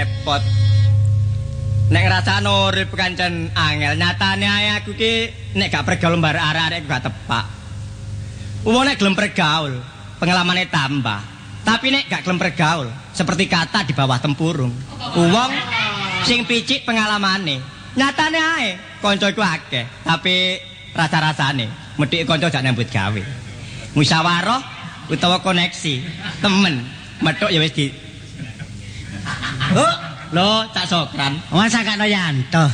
repot. Nek ngrasakno urip kancen angel, nyatane ae aku ki nek gak pergaul mbar arek-arek gak tepak. Wong nek gelem pergaul, pengalamane tambah. Tapi nek gak gelem pergaul, seperti kata di bawah tempurung. Wong sing picik pengalamane. Nyatane ae kanca iku akeh, tapi rasa-rasane methik kanca jak nyambut gawe. Musyawarah utawa koneksi, temen, methuk ya wis di. Lho, Cak Sokran. Wong sakakno Yanto.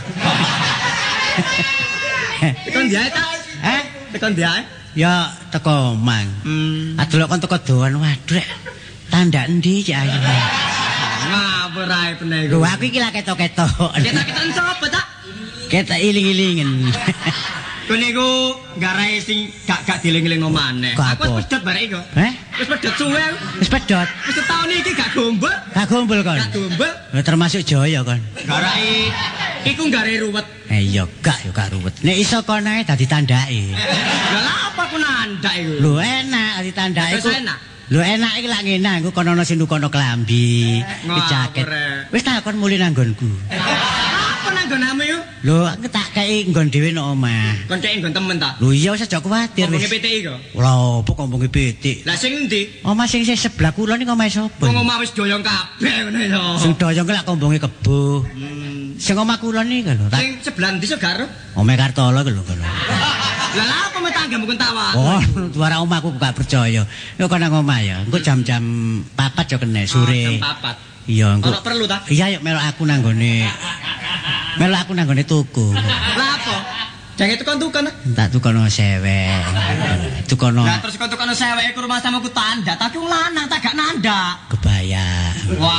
Tekon ndi ae, Cak? Tekon ndi ae? Ya teko Mang. Adelok kon teko doan, waduh. Tanda endi Cik Ayu? Ngapur ae bener. Lho aku iki lak ketok-ketok. Ketok-ketok sapa, Cak? Ketok iling-ilingen. Kene iku garai sing gak dieling-elingno maneh. Aku wis pedhot barek iku. Wis pedhot suwe. Wis pedhot. Wis setahun iki gak gombol. Gak gombol kon. Gak gombol. Termasuk Jaya kon. Garai iku garai ruwet. Iya gak ruwet. Nek iso kon ae dadi tandake. Lah lha apa ku nandak iku? Lho enak dadi tandake Wis enak. Lho enak iki lak ngene aku kono ana sing nukono klambi, jaket. Wis tak kon muli nang nggonku. Apa nang nggonmu iku? Lho aku tak kei nggon dhewe nang omah. Kon cek nggon temen ta? Lho iya wis aja kuwatir wis. Komponge PTI kok. Lha opo komponge pitik? Lah sing endi? Omah sing sebelah kula niku omahe sapa? Wong omah wis doyong kabeh ngono ya. Sing doyong ki lak komponge kebo. Sing omah kula niku lho. Sing sebelah ndi sok karo? Omahe Kartolo ki lho kono. Lah lha apa metanggamu kon tawar? Oh, suara omahku gak percaya. Yo kon nang omah ya. Engko jam-jam 4 yo kene sore. Jam 4. Iya, engko. Ora perlu ta? Iya, yuk melok aku nang gone. Melok aku nang gone tuku. Lah apa? Jangan tukon-tukon. Tak tukono sewek. Tukono. Lah terus kok tukono sewek iku rumah samaku tanda, tapi wong lanang tak gak nandak. Kebaya.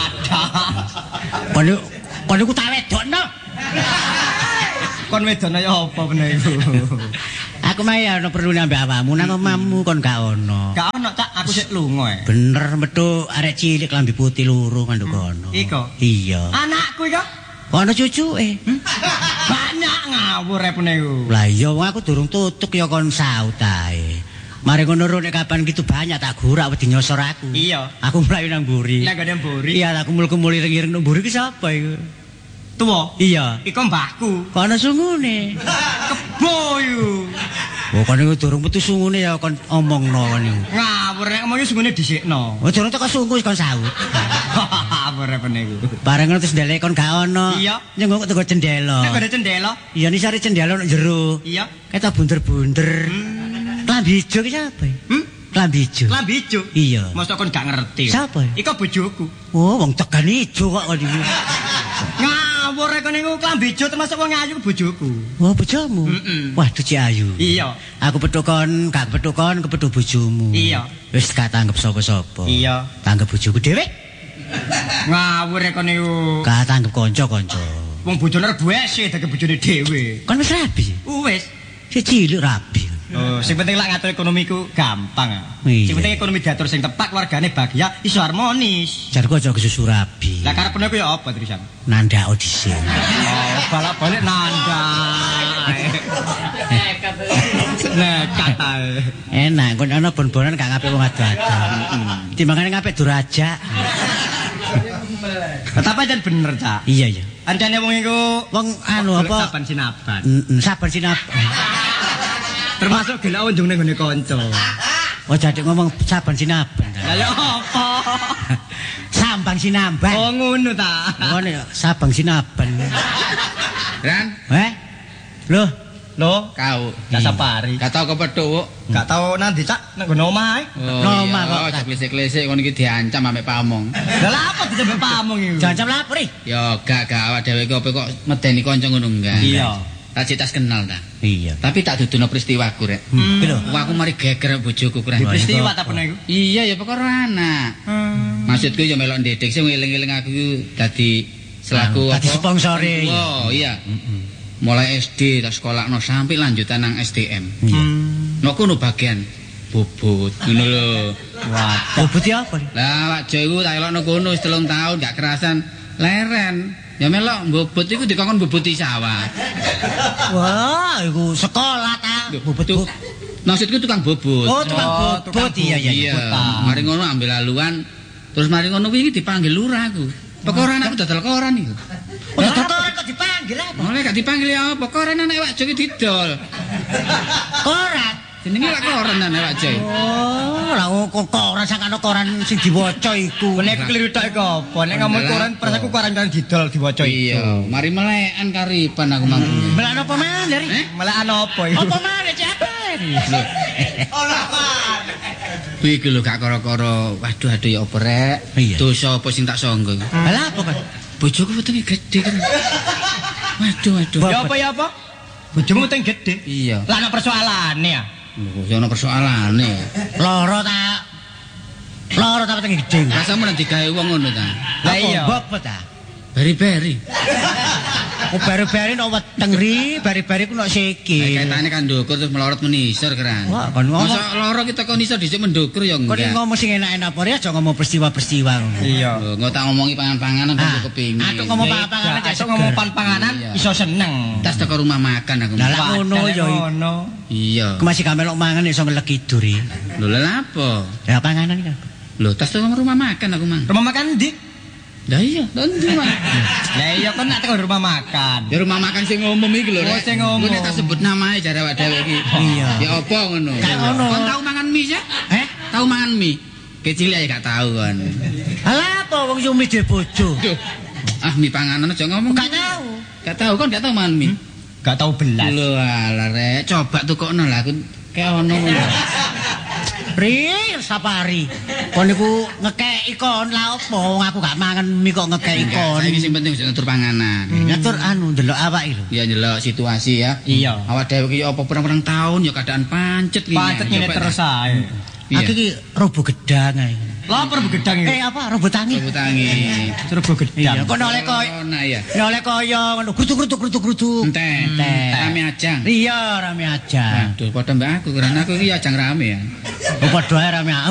Wadah. Kon iku tak wedokno. Kon wedokno ya apa bener iku? Aku mah ya ono perlu nambah awakmu nang omahmu kon gak ono. Gak ono, Cak, aku sik lunga. Bener metu arek cilik lambi putih loro kandho kono. Iko? Iya. Anakku iko? Ono cucuke. Banyak ngawur repune iku. Lah iya wong aku durung tutuk ya kon saut ae. Mari ngono nek kapan gitu banyak tak gurak wedi nyosor aku. Iya. Aku mlayu nang mburi. Nang gone mburi. Iya, aku mulku-muli iring-iring nang mburi ki sapa iku? Tuwa. Iya. Iku mbahku. Kok ana sungune? Kebo iku. Oh, kon iku durung metu sungune ya kon omongno kon iku. Ngawur nek ngomongnya sungune dhisikno. Oh, durung teko sungguh kon saut. Ngawur repune iku. Bareng terus ndelek kon gak ono. Iya. Nyengok teko cendela. Nek gone cendela. Iya, nisare cendela nang jero. Iya. Ketok bunder-bunder. Klambi ijo ki sapa? Klambi ijo. Klambi ijo. Iya. Mosok kon gak ngerti. Sapa? Iku bojoku. Oh, wong tegan ijo kok kon iki. Ngawur rek niku klambi ijo termasuk wong ayu bojoku. Oh, bojomu? Waduh, Cik Ayu. Iya. Aku petukon, gak petukon kepethuk bojomu. Iya. Wis gak tanggep sapa-sapa. Iya. Tanggep bojoku dhewe. Ngawur rek niku. Gak tanggep kanca-kanca. Wong bojone rebuese dadi bojone dhewe. Kon wis rabi. Wis. Si cilik rabi. Oh, sing penting lak ngatur ekonomiku gampang. Iya. Sing penting ekonomi diatur sing tepat, keluargane bahagia, iso harmonis. Jarku aja kesusu rabi. Lah karepne ku ya apa terusan? Nanda audisi. Oh, balak-balik nanda. Nekat ae. Enak, kon ana bon-bonan gak ngapik wong ado-ado. Timbangane ngapik durajak. Tapi jan bener, Cak. Iya, iya. Andane wong iku Wong anu apa? Saban sinaban. Saban sinaban. Termasuk gelek unjung ning gone kanca. Oh, jadi ngomong saban sinaban. Lah ya apa? Sambang sinambang. Oh ngono ta. Oh, sabang sinaban. Ran? Loh, Lho, Kau. gak sapari. Gak tau kepethuk. Gak tau nanti, Cak, nang gone omah ae. Nomah kok. Aja klesek-klesek kon iki diancam ambek pamong. Lah apa dijebak pamong iku? Jangan lapor ih. Ya gak awak dhewe iki opo kok medeni kanca ngono enggak. Iya. Tak citas kenal ta. Iya. Tapi tak dudono peristiwaku rek. Lho. Wah, aku mari geger bojoku kurang. Peristiwa ta pene iku? Iya ya perkara anak. Maksudku ya melok ndedek sing ngeling-eling aku iku dadi selaku Dadi sponsore. Oh iya. Mulai SD tak sekolahno sampai lanjutan nang SDM. Iya. No kono bagian bobot ngono lho. Wah, bobot ya apa? Lah Pak Jo iku tak elokno kono wis 3 tahun gak kerasan leren. Ya melok bobot iku dikongkon boboti sawah. Wah, iku sekolah ta. Bobot. Maksudku tukang bobot. Oh, tukang bobot. Iya. Mari ngono ambil haluan. Terus mari ngono iki dipanggil lurah aku. Pekoran aku dodol koran iku. Oh, dodol koran kok dipanggil apa? Mulai gak dipanggil ya apa? Koran anak Wak Jo iki didol. Koran. Jenenge lak koran anak Wak Jo. Oh, lah kok koran sakane koran sing diwaca iku. Nek keliru tok iku apa? Nek ngomong koran pas aku koran didol diwaca iku. Iya, mari melekan karipan aku mangku. Melak apa maneh, Ri? Melekan apa iku? Apa maneh cepen? Lho. Kuwi iki lho gak kara-kara. Waduh ya apa rek? Iya. Dosa apa sing tak sangga iku? Lah apa kan? Bojoku wetenge gede kan. Waduh. Ya apa? Bojomu teng gede. Iya. Lah ana persoalane ya. Lho, ya ana persoalane. Loro ta penting gede. Rasamu nanti gawe wong ngono ta. Lah iya. Apa ta? Beri-beri. Oh, bari-bari nok weteng ri, bari-bari ku nok sikil. Kaitane kan ndukur terus melorot menisor keran. Wah, kon ngomong. Masa loro kita kok nisor dhisik mendukur ya Kon enggak. ngomong sing enak-enak apa ri aja ngomong peristiwa-peristiwa ngono. Iya. Lho, engko tak ngomongi pangan-panganan kok kepingin. Aku ngomong panganan aja Aku ngomong panganan Iya. iso seneng. tas teko rumah makan aku. Lah lak ngono ya. Ngono. Iya. Aku masih gamelok mangan iso ngelek tidur ri. Lho lha apa? Ya panganan iki. Lho tas teko rumah makan aku mang. Rumah makan ndi? Lah iya, ndi mang. Lah iya kon nak teko rumah makan. Ya rumah makan sing umum iki lho. Oh, Rek. sing umum. Engko nek tak sebut namae jare awak dhewe iki. Iya. Ya apa ngono? Gak ngono. Kon tau mangan mie ya? Tau mangan mie? Kecil ya gak tau kon. Lah apa wong Yumi dhe bojo? Duh. Ah mie panganan aja ngomong. Gak tahu. Gak tau kon gak tau mangan mie. Gak tau belas. Lho alah rek, coba tukokno lah aku kayak ono ngono. Ri, sapari. Kon niku ngekeki kon lah opo wong aku gak mangan mie kok ngekeki kon. Saiki sing penting wis ngatur panganan. Ngatur anu ndelok awake lho. Ya ndelok situasi ya. Iya. Awak dhewe iki apa pirang-pirang tahun ya keadaan pancet iki. Pancet ngene terus ae. Iya. Aku iki robo gedang ae. Lapar begedang iki. Apa robo tangi? Rebut tangi. Robo gedang. Iya, kok oleh koyo Nah ya. oleh koyo ngono grutuk. Ente. Rame ajang. Iya, rame aja. Aduh, padha mbak aku karena aku iki ajang rame ya. Padha ae rame